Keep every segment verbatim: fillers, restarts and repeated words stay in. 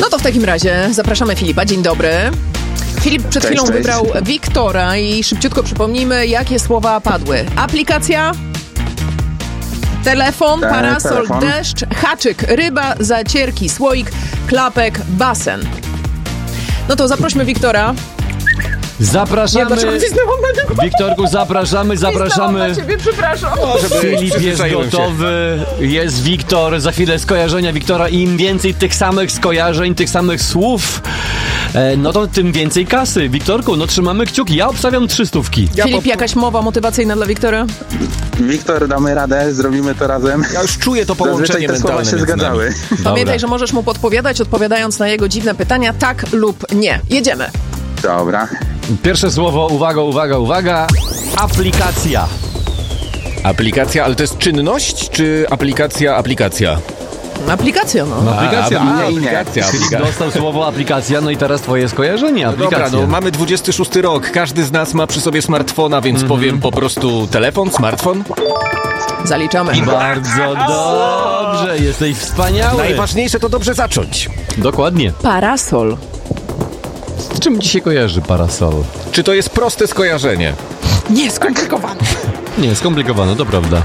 to w takim razie zapraszamy Filipa. Dzień dobry. Filip przed Cześć, chwilą cześć. wybrał Wiktora i szybciutko przypomnijmy, jakie słowa padły. Aplikacja, telefon, E, parasol, telefon. deszcz, haczyk, ryba, zacierki, słoik, klapek, basen. No to zaprośmy Wiktora. Zapraszamy. dlaczego cisnęłam na niego? Wiktorku, zapraszamy, zapraszamy. Cisnęłam na ciebie, przepraszam. Filip jest gotowy, jest Wiktor, za chwilę skojarzenia Wiktora i im więcej tych samych skojarzeń, tych samych słów, e, no to tym więcej kasy. Wiktorku, no trzymamy kciuki, ja obstawiam trzy stówki. Ja Filip, po- jakaś mowa motywacyjna dla Wiktora? Wiktor, damy radę, zrobimy to razem. Ja już czuję to Zazwyczaj połączenie te słowa mentalne się między nami. zgadzały. Pamiętaj, że możesz mu podpowiadać, odpowiadając na jego dziwne pytania tak lub nie. Jedziemy. Dobra. Pierwsze słowo, uwaga, uwaga, uwaga, aplikacja. Aplikacja, ale to jest czynność, czy aplikacja, aplikacja? Aplikacja, no. Aplikacja, A, a, nie, nie. aplikacja. Filip aplikacja. dostał słowo aplikacja, no i teraz twoje skojarzenie, Dobra, aplikacja. no mamy dwudziesty szósty rok, każdy z nas ma przy sobie smartfona, więc powiem po prostu telefon, smartfon. Zaliczamy. Bardzo dobrze, jesteś wspaniały. Najważniejsze to dobrze zacząć. Dokładnie. Parasol. Z czym ci się kojarzy parasol? Czy to jest proste skojarzenie? Nie, skomplikowane. Nie, skomplikowane, to prawda.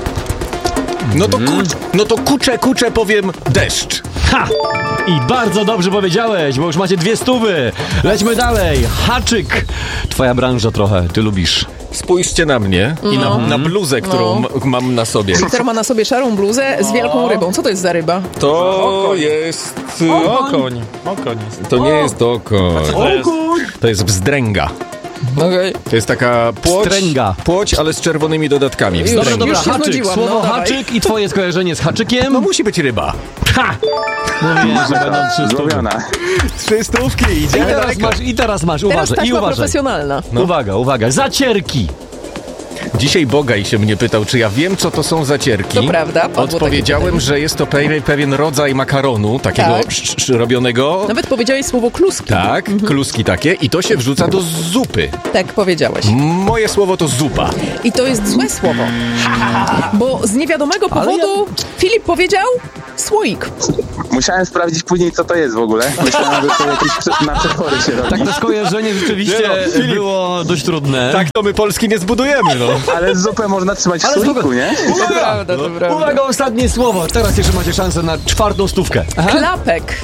No to, ku, no to kucze, kucze powiem deszcz. Ha! I bardzo dobrze powiedziałeś, bo już macie dwie stówy. Lećmy dalej. Haczyk. Twoja branża trochę, ty lubisz. Spójrzcie na mnie i na, na bluzę, którą No. m- mam na sobie. Wiktor ma na sobie szarą bluzę z wielką rybą. Co to jest za ryba? To jest... Okoń. Okoń jest. To nie jest okoń. To jest wzdręga. Okej. To jest taka płoć, Wstręga. płoć, ale z czerwonymi dodatkami. Już- Wzdręga. Dobra, dobra, już się haczyk. znudziłam, Słowo no, dawaj. haczyk i twoje skojarzenie z haczykiem. No musi być ryba. Ha! Mówiłem, że będą trzy stówy. Złowiona. Trzy stówki, I idziemy teraz daleko. masz, i teraz masz, Teraz uważaj, i taśma uważaj. profesjonalna. Uwaga, uwaga, zacierki. Dzisiaj Bogaj się mnie pytał, czy ja wiem, co to są zacierki. To prawda, padło takie Odpowiedziałem, pytanie. że jest to pe- pewien rodzaj makaronu, takiego Tak. sz- sz- robionego. Nawet powiedziałeś słowo kluski. Tak, kluski takie i to się wrzuca do zupy. Tak powiedziałeś. Moje słowo to zupa. I to jest złe słowo. Bo z niewiadomego powodu Filip powiedział słoik. Musiałem sprawdzić później, co to jest w ogóle. Myślałem, że to jakieś prze- na przetwory się robi. Tak, to skojarzenie rzeczywiście Nie no, Filip. było dość trudne. Tak to my Polski nie zbudujemy, no. Ale zupę można trzymać w Ale słoiku, spoko- nie? To prawda, to prawda. Uwaga, ostatnie słowo. Teraz jeszcze macie szansę na czwartą stówkę. Klapek.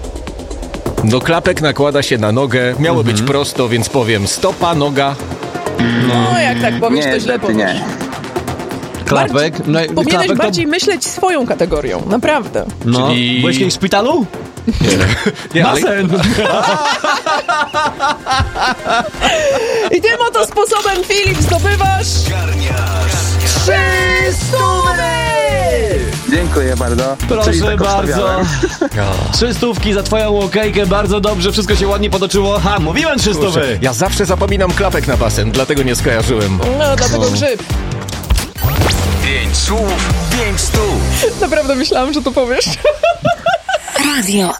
No klapek nakłada się na nogę, miało być prosto, więc powiem stopa, noga. No, jak tak powiesz, Nie, to źle niestety powiesz. nie. Klapek. No, i- Powinieneś klapek to... bardziej myśleć swoją kategorią. Naprawdę. No, Czyli- byłeś kiedyś w szpitalu? Nie, ale- Basen. I tym oto sposobem, Filip, zdobywasz trzy stówy! Dziękuję bardzo. Czyli Proszę tak bardzo. obstawiałem. Trzy stówki za twoją okejkę, bardzo dobrze, wszystko się ładnie potoczyło. Ha, mówiłem trzy Kurczę, stówy. ja zawsze zapominam klapek na basen, dlatego nie skojarzyłem. No, dlatego grzyb. Pięć słów, pięć stów. Naprawdę myślałam, że to powiesz. Radio